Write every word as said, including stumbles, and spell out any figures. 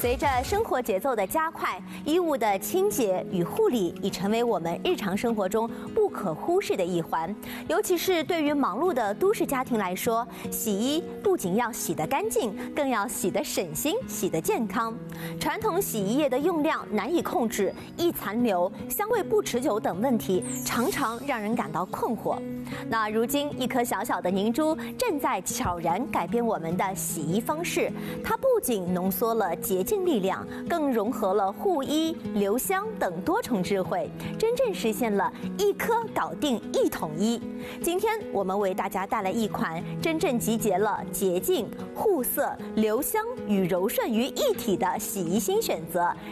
随着生活节奏的加快，衣物的清洁与护理已成为我们日常生活中不可忽视的一环。尤其是对于忙碌的都市家庭来说，洗衣不仅要洗得干净，更要洗得省心、洗得健康。传统洗衣液的用量难以控制，易残留、香味不持久等问题，常常让人感到困惑。那如今，一颗小小的凝珠正在悄然改变我们的洗衣方式。它不仅浓缩了洁净力量，更融合了护衣、留香等多重智慧，真正实现了一颗搞定一统一。今天我们为大家带来一款真正集结了洁净、护色、留香与柔顺于一体的洗衣新选择，